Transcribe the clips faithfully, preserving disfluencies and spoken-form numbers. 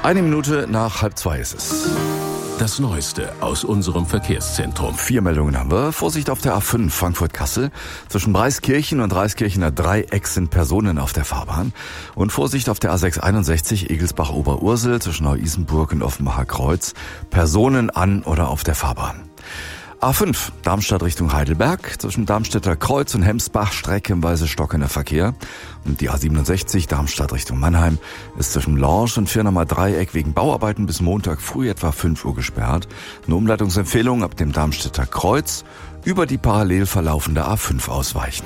Eine Minute nach halb zwei ist es. Das Neueste aus unserem Verkehrszentrum. Vier Meldungen haben wir. Vorsicht auf der A fünf Frankfurt-Kassel. Zwischen Breiskirchen und Reiskirchener Dreieck sind Personen auf der Fahrbahn. Und Vorsicht auf der A sechs einundsechzig Egelsbach-Oberursel zwischen Neu-Isenburg und Offenbacher-Kreuz. Personen an oder auf der Fahrbahn. A fünf Darmstadt Richtung Heidelberg. Zwischen Darmstädter Kreuz und Hemsbach streckenweise stockender Verkehr. Und die A siebenundsechzig Darmstadt Richtung Mannheim ist zwischen Lorsch und Firnamer Dreieck wegen Bauarbeiten bis Montag früh etwa fünf Uhr gesperrt. Eine Umleitungsempfehlung ab dem Darmstädter Kreuz über die parallel verlaufende A fünf ausweichen.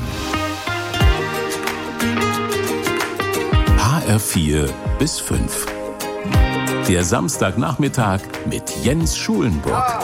H R vier bis fünf. Der Samstagnachmittag mit Jens Schulenburg.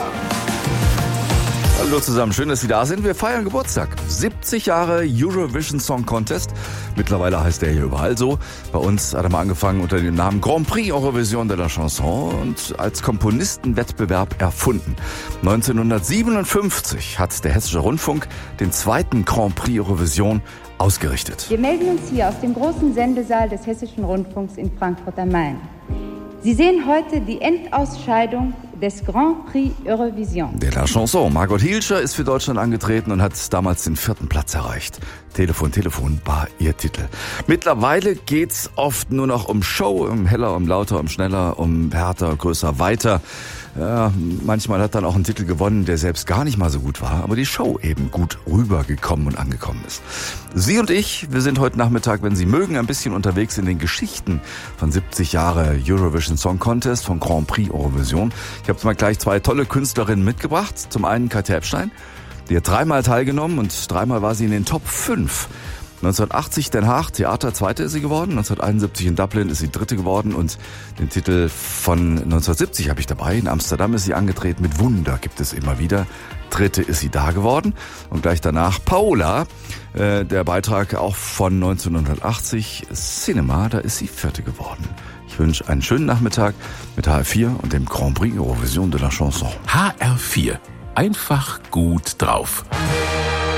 Hallo zusammen, schön, dass Sie da sind. Wir feiern Geburtstag. siebzig Jahre Eurovision Song Contest. Mittlerweile heißt der hier überall so. Bei uns hat er mal angefangen unter dem Namen Grand Prix Eurovision de la Chanson und als Komponistenwettbewerb erfunden. neunzehnhundertsiebenundfünfzig hat der Hessische Rundfunk den zweiten Grand Prix Eurovision ausgerichtet. Wir melden uns hier aus dem großen Sendesaal des Hessischen Rundfunks in Frankfurt am Main. Sie sehen heute die Endausscheidung des Grand Prix Eurovision. De la Chanson. Margot Hielscher ist für Deutschland angetreten und hat damals den vierten Platz erreicht. Telefon, Telefon war ihr Titel. Mittlerweile geht's oft nur noch um Show, um heller, um lauter, um schneller, um härter, größer, weiter. Ja, manchmal hat dann auch ein Titel gewonnen, der selbst gar nicht mal so gut war, aber die Show eben gut rübergekommen und angekommen ist. Sie und ich, wir sind heute Nachmittag, wenn Sie mögen, ein bisschen unterwegs in den Geschichten von siebzig Jahre Eurovision Song Contest, von Grand Prix Eurovision. Ich habe mal gleich zwei tolle Künstlerinnen mitgebracht. Zum einen Katja Epstein, die hat dreimal teilgenommen und dreimal war sie in den Top fünf. neunzehnhundertachtzig Den Haag, Theater, Zweite ist sie geworden. neunzehnhunderteinundsiebzig in Dublin ist sie Dritte geworden. Und den Titel von neunzehnhundertsiebzig habe ich dabei. In Amsterdam ist sie angetreten. Mit Wunder gibt es immer wieder. Dritte ist sie da geworden. Und gleich danach Paola, äh, der Beitrag auch von neunzehnhundertachtzig, Cinema, da ist sie Vierte geworden. Ich wünsche einen schönen Nachmittag mit H R vier und dem Grand Prix Eurovision de la Chanson. H R vier. Einfach gut drauf.